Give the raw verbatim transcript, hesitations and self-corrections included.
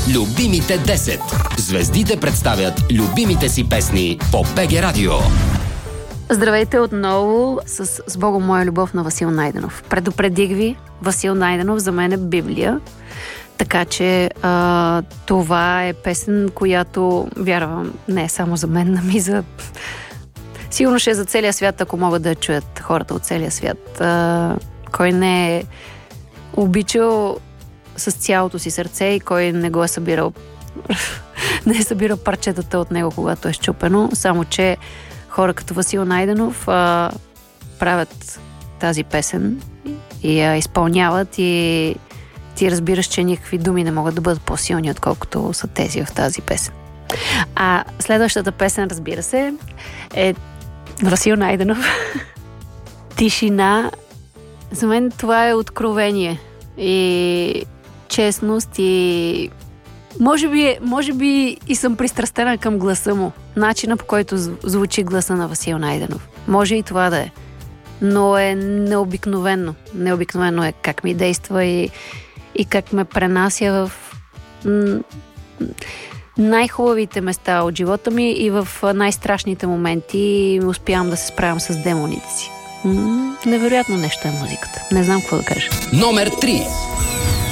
Любимите десет. Звездите представят любимите си песни по БГ Радио. Здравейте отново с С Богом моя любов на Васил Найденов. Предупредих ви, Васил Найденов за мен е Библия. Така че а, това е песен, която, вярвам, не е само за мен, ами за... Сигурно ще е за целия свят, ако могат да чуят хората от целия свят. А, кой не е обичал с цялото си сърце и кой не го е събирал не е събирал парчетата от него, когато е счупено. Само че хора като Васил Найденов а, правят тази песен и я изпълняват и ти разбираш, че никакви думи не могат да бъдат по-силни, отколкото са тези в тази песен. А следващата песен, разбира се, е Васил Найденов. Тишина. За мен това е откровение и честност и може би, може би и съм пристрастена към гласа му. Начина, по който звучи гласа на Васил Найденов. Може и това да е. Но е необикновено. Необикновено е как ми действа и, и как ме пренася в м- най-хубавите места от живота ми и в най-страшните моменти и успявам да се справям с демоните си. М- невероятно нещо е музиката. Не знам какво да кажа. Номер три.